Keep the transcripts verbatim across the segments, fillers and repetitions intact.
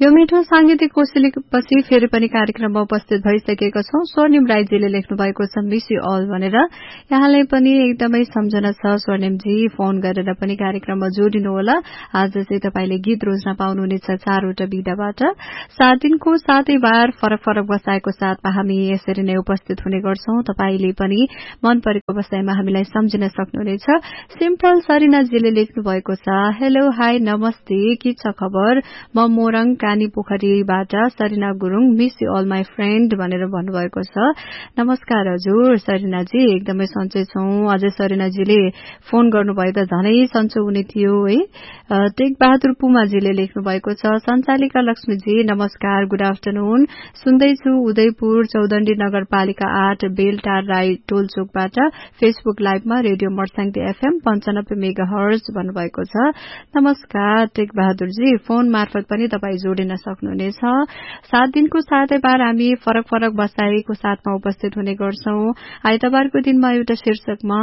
यो मिठो सांगीतिक कोसेलीपछि फेरि पनि कार्यक्रममा उपस्थित भइसकेका छौं। स्वर्णिम राईजीले लेख्नु भएको छ मिस यू अल भनेर। यहाँलाई पनि एकदमै सम्झना छ स्वर्णिमजी, फोन गरेर पनि कार्यक्रममा जोडिनुहोला। आज चाहिँ तपाईले गीत रोज्न पाउनुहुनेछ चारवटा विधाबाट। सात दिनको सातै बार फरक फरक बसाएको साथमा हामी यसरी नै उपस्थित हुने गर्छौं। तपाईले पनि मन परेको बसाइमा हामीलाई सम्झिन सक्नुहुनेछ। सिम्पल सरिनाजीले लेख्नु भएको छ, हेलो हाई नमस्ते, के छ खबर? म मोरङ कानी पोखरीबाट Sarina Gurung, miss you all my friend भनेर भन्नुभएको छ। नमस्कार हजुर सरिनाजी, एकदमै सन्चै छौं। अझै सरिनाजीले फोन गर्नुभयो त झनै सन्चो हुने थियो है। टेक बहादुर पुमाजीले लेख्नु भएको छ, सञ्चालिका लक्ष्मीजी नमस्कार, गुड आफ्टरनुन, सुन्दैछु उदयपुर चौदण्डी नगरपालिका आठ Beltar Rai टोलचोकबाट Facebook लाइभमा radio मर्साङदी FM पञ्चानब्बे मेगा हर्ज भन्नुभएको छ। नमस्कार टेक बहादुरजी, फोन मार्फत पनि तपाई जोडिन सक्नुहुनेछ। सात दिनको सातै बार हामी फरक फरक बसाईको साथमा उपस्थित हुने गर्छौं। आइतबारको दिनमा एउटा शीर्षकमा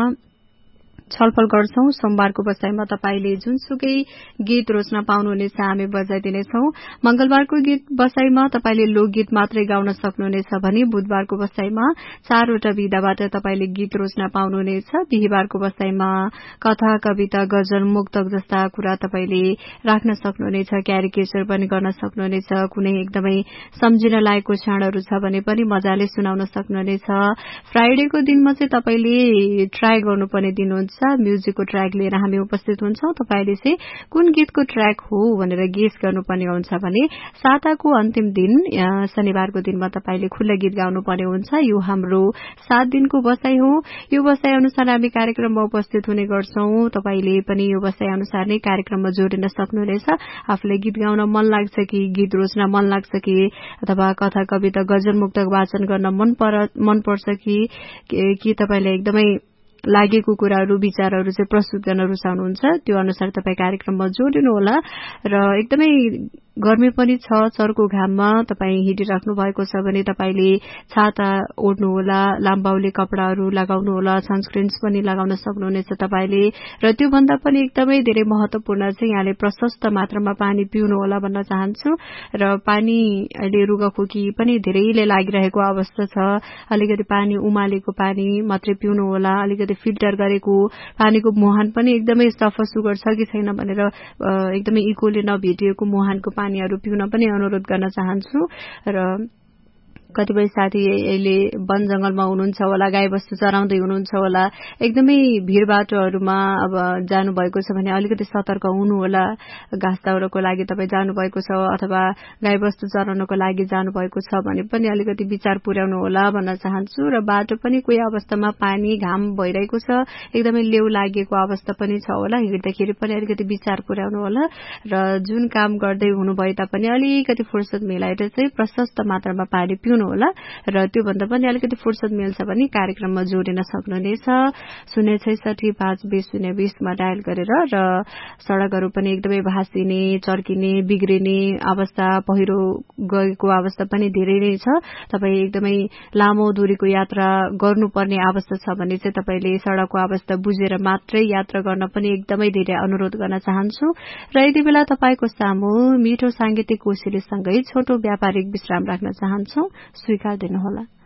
छलफल गर्छौं। सोमबारको बसाईमा तपाईले जुनसुकै गीत रोज्न पाउनुहुनेछ, हामी बजाइदिनेछौं। मंगलबारको गीत बसाईमा तपाईले लोकगीत मात्रै गाउन सक्नुहुनेछ भने बुधबारको बसाईमा चारवटा विधाबाट तपाईले गीत रोज्न पाउनुहुनेछ। बिहीबारको बसाईमा कथा, कविता, गजल, मुक्तक जस्ता कुरा तपाईले राख्न सक्नुहुनेछ। क्यारिकेचर पनि गर्न सक्नुहुनेछ। कुनै एकदमै सम्झिन लागेको क्षणहरू छ भने पनि मजाले सुनाउन सक्नुहुनेछ। फ्राइडेको दिनमा चाहिँ तपाईले ट्राई गर्नुपर्ने दिन हुन्छ। म्युजिकको ट्र्याक लिएर हामी उपस्थित हुन्छौं। तपाईले चाहिँ कुन गीतको ट्र्याक हो भनेर गेस गर्नुपर्ने हुन्छ भने साताको अन्तिम दिन शनिबारको दिनमा तपाईले खुल्ला गीत गाउनुपर्ने हुन्छ। यो हाम्रो सात दिनको बसाई हो। यो बसाई अनुसार हामी कार्यक्रममा उपस्थित हुने गर्छौं। तपाईले पनि यो बसाई अनुसार नै कार्यक्रममा जोडिन सक्नुहुनेछ। आफूलाई गीत गाउन मन लाग्छ कि, गीत रोज्न मन लाग्छ कि, अथवा कथा, कविता, गजल, मुक्तक वाचन गर्न मन मन पर्छ कि कि तपाईलाई एकदमै लागेको कुराहरू, विचारहरू चाहिँ प्रस्तुत गर्न रुचाउनुहुन्छ, त्यो अनुसार तपाई कार्यक्रममा जोडिनु होला। र एकदमै गर्मी पनि छ, चर्को घाममा तपाई हिँडिराख्नु भएको छ भने तपाईले छाता ओढ्नु होला, लाम्बाउले कपडाहरू लगाउनु होला, सनस्क्रिन्स पनि लगाउन सक्नुहुनेछ तपाईले। र त्यो भन्दा पनि एकदमै धेरै महत्वपूर्ण चाहिँ यहाँले प्रशस्त मात्रामा पानी पिउनु होला भन्न चाहन्छु। र पानी अहिले रुगाखोकी पनि धेरैले लागिरहेको अवस्था छ। अलिकति पानी उमालेको पानी मात्रै पिउनु होला। अलिकति फिल्टर गरेको पानीको मुहान पनि एकदमै सफा सुगर छ कि छैन भनेर एकदमै इकोले नभेटिएको मुहानको पानीहरू पिउन पनि अनुरोध गर्न चाहन्छु। र कतिपय साथी अहिले वन जंगलमा हुनुहुन्छ होला, गाई बस्तु चराउँदै हुनुहुन्छ होला, एकदमै भीड़बाटोहरूमा अब जानु भएको छ भने अलिकति सतर्क हुनु होला। घाँस दाउराको लागि तपाई जानु भएको छ अथवा गाई बस्तु चराउनको लागि जानु भएको छ भने पनि अलिकति विचार पुर्याउनु होला भन्न चाहन्छु। र बाटो पनि कोही अवस्थामा पानी घाम भइरहेको छ, एकदमै लेउ लागेको अवस्था पनि छ होला, हिँड्दाखेरि पनि अलिकति विचार पुर्याउनु होला। र जुन काम गर्दै हुनु भए तापनि अलिकति फुर्सद मिलाएर चाहिँ प्रशस्त मात्रामा पानी पिउनु होला। र त्यो भन्दा पनि अलिकति फुर्सद मिल्छ भने कार्यक्रममा जोडिन सक्नुहुनेछ। शून्य छैसठी पाँच बीस शून्य बीसमा डायल गरेर। र सड़कहरू पनि एकदमै भाँसिने, चर्किने, बिग्रिने अवस्था, पहिरो गएको अवस्था पनि धेरै नै छ। तपाई एकदमै लामो दूरीको यात्रा गर्नुपर्ने अवस्था छ भने चाहिँ तपाईले सड़कको अवस्था बुझेर मात्रै यात्रा गर्न पनि एकदमै धेरै अनुरोध गर्न चाहन्छु। र यति बेला तपाईको सामु मिठो सांगीतिक कोसेलीसँगै छोटो व्यापारिक विश्राम राख्न चाहन्छौ, स्वीकार दिनुहोला।